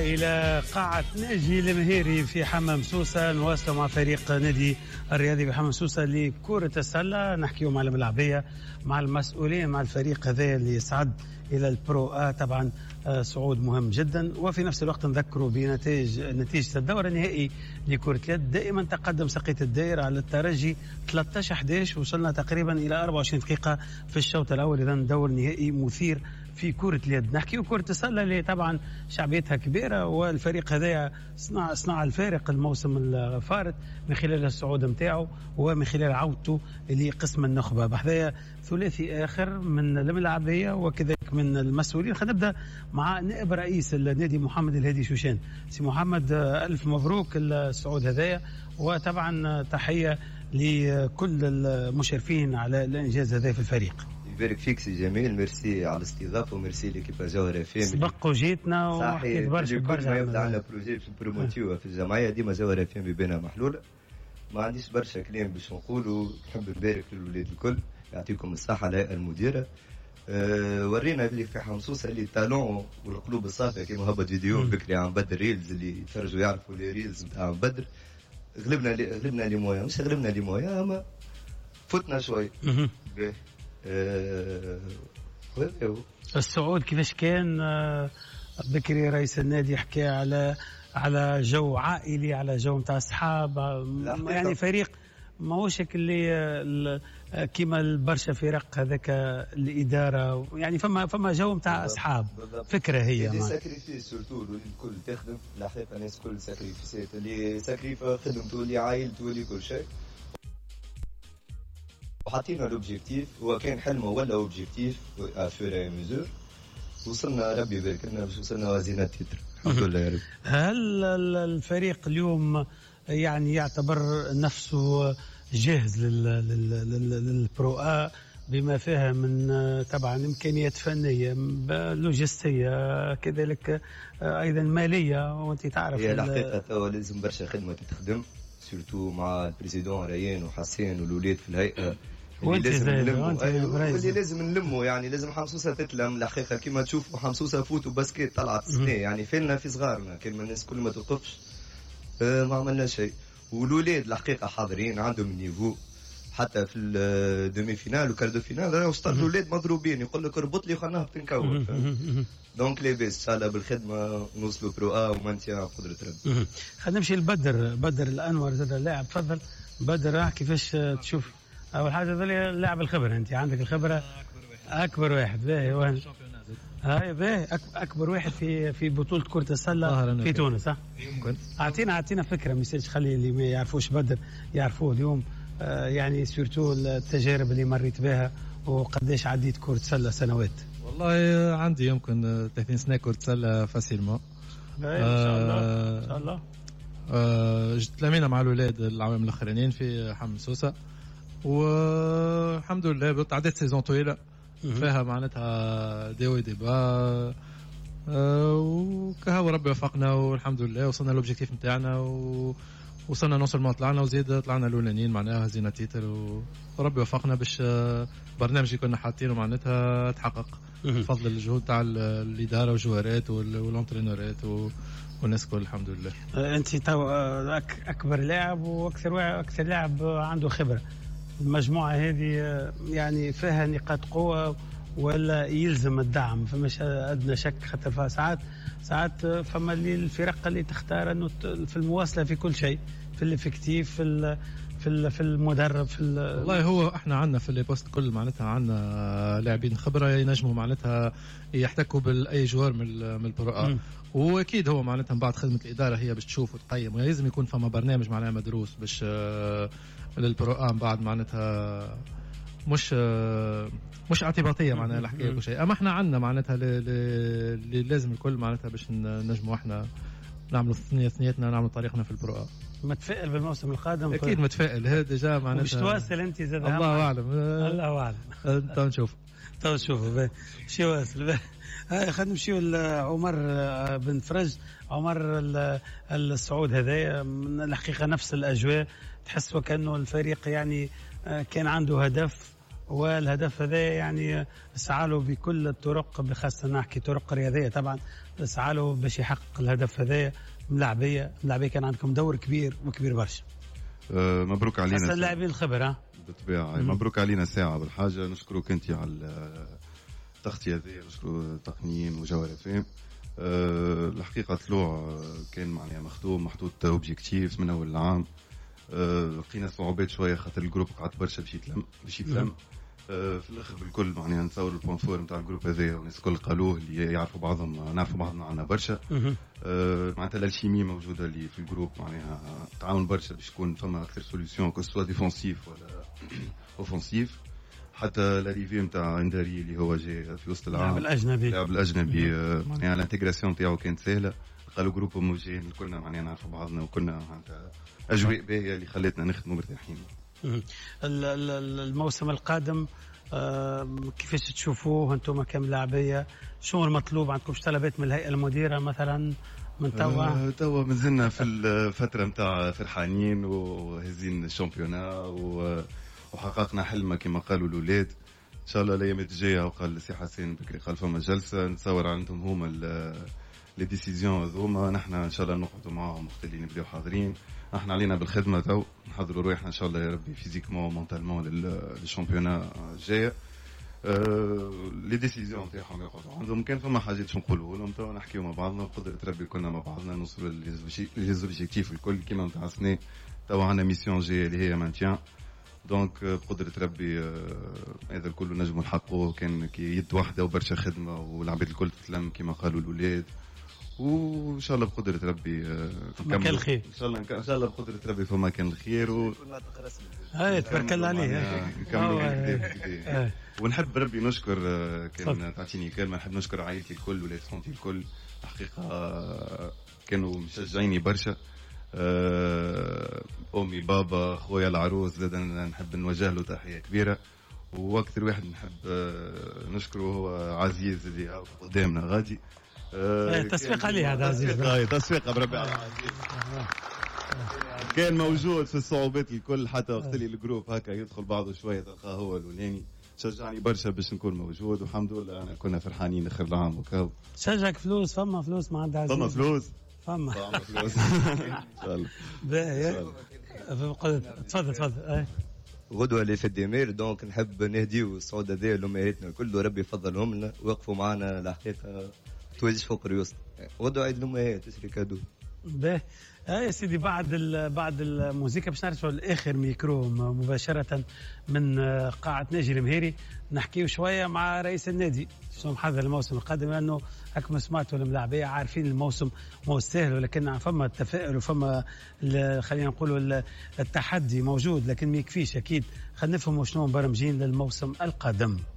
إلى قاعة ناجي المهيري في حمام سوسة نواصل مع فريق نادي الرياضي بحمام سوسة لكرة السلة. نحكيو مع الملاعبية مع المسؤولين مع الفريق هذا اللي يصعد إلى البرو طبعا صعود مهم جدا، وفي نفس الوقت نذكروا بنتيجة الدور النهائي لكرة اليد. دائما تقدم سقية الدائرة على الترجي 13-11، وصلنا تقريبا إلى 24 دقيقة في الشوط الأول. إذن دور نهائي مثير في كرة اليد. نحكيو كرة السلة اللي طبعا شعبيتها كبيرة، والفريق هذا صنع الفارق الموسم الفارط من خلال الصعود متاعه ومن خلال عودته لقسم النخبة. بحذايا ثلاثي آخر من الملاعبية وكذلك من المسؤولين. خلينا نبدأ مع نائب رئيس النادي محمد الهادي شوشان. سي محمد، ألف مبروك الصعود هذايا، وطبعا تحية لكل المشرفين على الإنجاز هذا في الفريق. يبارك فيك سي جميل، ميرسي على الاستضافه وميرسي ليكيب جوهر اف ام. سبق وجيتنا وحكيت برشا ما يبدا عندنا بروجي في البروموتيو في الجمعيه ديما جوهر اف ام بينها محلوله. ما عنديش برشا كلام باش نقولوا. نحب نبارك للولاد الكل، يعطيكم الصحه الهيئه المديره. ورينا اللي في حمصوصه اللي التالون والقلوب الصافيه كيما هبط فيديو بكري عن بدر ريلز اللي يتفرجوا يعرفوا لي ريلز نتاع بدر. غلبنا لي مويا، مش غلبنا لي مويا اما فتنا شوي. الصعود كيفاش كان؟ بكري رئيس النادي حكى على جو عائلي، على جو نتاع اصحاب، يعني فريق ماهوش اللي كيما البرشا فرق هذاك الاداره، يعني فما جو نتاع اصحاب. فكره هي دي ساكريفيس سورتو الكل تخدم الحقيقه، الناس كل ساكريفيسات اللي ساكريفا خدمته اللي عائلته اللي كل شيء، وحاطين الاوبجيكتيف. هو كان حلمه ولا اوبجيكتيف افور ميزور. وصلنا ربي يبارك لنا باش وصلنا وزينة تيتر الحمد لله يا رب. هل الفريق اليوم يعني يعتبر نفسه جاهز للبرو بما فيها من طبعا امكانيات فنيه لوجستيه كذلك ايضا ماليه؟ وانت تعرف هي الحقيقه لازم برشا خدمه تتخدم سورتو مع البريزيدون ريان وحسين والولاد في الهيئه اللي لازم نلموا. يعني لازم حمصوصه تتلم الحقيقه كما تشوفوا حمصوصه فوتوا باسكيت طلعت سنه، يعني فينا في صغارنا كلمه الناس كل ما توقفش ما عملنا شيء. والولاد الحقيقه حاضرين عندهم النيفو حتى في الدومي فينال وكاردو فينال. راهو وصلوا الولاد مضروبين، يقول لك اربط لي خلينا نهبط نكون. دونك لاباس ان شاء الله بالخدمه نوصلوا برو ومنتيا بقدره ربي. خلينا نمشي لبدر الانور زاد اللاعب. تفضل بدر، كيفاش تشوف اول حاجه اللاعب الخبره؟ انت عندك الخبره اكبر واحد باهي وين هاي باهي اكبر واحد في بطوله كره السله في تونس. يمكن اعطينا فكره، ما يصيرش اللي ما يعرفوش بدر يعرفوه اليوم. يعني سورتو التجارب اللي مريت بها وقديش عديت كره سله سنوات. والله عندي يمكن 30 سنه كره سله فاسيلمون ان شاء الله. تلامينا مع الولاد العوام الاخرانيين في حمام سوسه، والحمد لله عدت سيزون طويله فيها معناتها دي وي ديبا، وكهو ربي وفقنا والحمد لله وصلنا لوبجيكتيف نتاعنا وصلنا نوصل ما طلعنا وزيد طلعنا الاولانيين معناها هزينا تيتر، وربي وفقنا باش برنامج اللي كنا حاطينه معناتها تحقق بفضل الجهود تاع الاداره والجوارات والانترينورات والناس كل الحمد لله. انت تو اكبر لاعب واكثر لاعب عنده خبره. المجموعه هذه يعني فيها نقاط قوه ولا يلزم الدعم؟ فمش ادنى شك، خاطر فيها ساعات فما اللي الفرق اللي تختار انه في المواصله في كل شيء، في الافكتيف، في المدرب، والله هو احنا عندنا في البوست كل معناتها عندنا لاعبين خبره ينجموا معناتها يحتكوا باي جوار من البرو. واكيد هو معناتها من بعد خدمه الاداره هي باش تشوف وتقيم، ولازم يكون فما برنامج معناها مدروس باش للبرو من بعد معناتها مش اعتباطيه معناها الحكايه كل شيء. اما احنا عندنا معناتها اللي لازم الكل معناتها باش نجموا احنا نعملوا ثنيتنا نعملوا طريقنا في البرو. متفائل بالموسم القادم؟ اكيد متفائل. هذا ديجا معناتها مش تواصل انت زاد؟ الله اعلم الله اعلم. تو نشوف شي واصل. خلينا نمشيو لعمر بن فرج. عمر الصعود هذا من الحقيقه نفس الاجواء، تحس وكانه الفريق يعني كان عنده هدف والهدف هذا يعني سعى له بكل الطرق، بخاصة نحكي طرق رياضية طبعا، سعى له باش يحقق الهدف هذا. ملاعبية كان عندكم دور كبير وكبير برشا. مبروك علينا خاصة اللاعبين الخبرة بالطبيعة. مبروك علينا ساعة بالحاجة. نشكرك انت على التغطية هذه، نشكروا التقنيين وجوهر فهم. الحقيقة طلوع كان معناها مخدوم محطوط اوبجيكتيف من اول العام. لقينا صعوبات شوية خاطر الجروب قعد برشا باش يتلم. في الاخر بالكل معناها نصور البوان فور نتاع الجروب هذايا، والناس الكل قالوه اللي يعرفوا بعضهم، نعرفوا بعضنا عنا برشا. معناتها الالشيمي موجوده اللي في الجروب، معناها تعاون برشا باش يكون فما اكثر سوليسيون كو سوا ديفونسيف ولا اوفنسيف. حتى لاريفي نتاع انداري اللي هو جاي في وسط العام لاعب الاجنبي معناها الانتجراسيون تاعو كانت سهله. قالوا جروب هوموجين كلنا معناها نعرفوا بعضنا، وكنا معناتها اجواء باهيه اللي خلتنا نخدموا مرتاحين. الموسم القادم كيفاش تشوفوه انتم كملاعبيه؟ شو المطلوب عندكم؟ طلبات من الهيئه المديره مثلا من توا مازلنا في الفتره نتاع فرحانين وهزين الشامبيونا وحققنا حلمه كما قالوا الاولاد. ان شاء الله الايام الجايه، وقال السي حسين بكري قال فما جلسه نتصور عندهم هما لي ديسيزيون هذوما، نحن ان شاء الله نقعدوا معاهم وقت اللي نبداو حاضرين. احنا علينا بالخدمه تو نحضروا روحنا ان شاء الله يا ربي فيزيكمون ومونتالمون للشامبيونا الجايه. لي ديسيزيون تاعهم ياخذوا عندهم. كان فما حاجات شو نقولوا لهم تو نحكيو مع بعضنا، بقدره ربي كلنا مع بعضنا نوصلوا للزوبجيكتيف الكل كيما نتاع السنه. تو عندنا ميسيون جايه اللي هي مانتيان، دونك بقدره ربي هذا الكل نجموا نحققوه. كان كي يد واحده وبرشا خدمه والعباد الكل تتلم كما قالوا الاولاد، وان شاء الله بقدره ربي مكان الخير. ان شاء الله بقدره ربي في مكان الخير هاي تبارك الله عليه. نكملوا. ونحب ربي نشكر، كان تعطيني كلمه، نحب نشكر عائلتي الكل ولاد خونتي الكل. حقيقه كانوا مشجعيني برشا. امي بابا خويا العروس زاد نحب نوجه له تحيه كبيره. واكثر واحد نحب نشكره هو عزيز اللي قدامنا غادي. تصفيق عليه هذا عزيز. تصفيق بربي على عزيز. كان موجود في الصعوبات الكل، حتى وقت اللي الجروب هكا يدخل بعضه شويه تلقاه هو الاولاني. شجعني برشا باش نكون موجود، والحمد لله أنا كنا فرحانين اخر العام وكاو. شجعك فلوس؟ فما فلوس ما عند عزيز؟ فما فلوس فلوس ان شاء الله. تفضل. غدوة اللي في الدمير، دونك نحب نهديو الصعود هذا لأمهاتنا الكل، وربي يفضلهم لنا ويقفوا معنا. الحقيقة توجه فوق ريوسنا. غدوة عيد الأمهات تشري كادو. باهي يا سيدي. بعد الموسيقى باش نرجعوا لاخر ميكرو مباشره من قاعه ناجي المهيري، نحكيو شويه مع رئيس النادي شنو محضر الموسم القادم، لانه هكما سمعتوا الملاعبيه عارفين الموسم مو سهل، ولكن فما التفاؤل وفما خلينا نقولوا التحدي موجود، لكن ما يكفيش اكيد. خلينا نفهموا شنو مبرمجين للموسم القادم.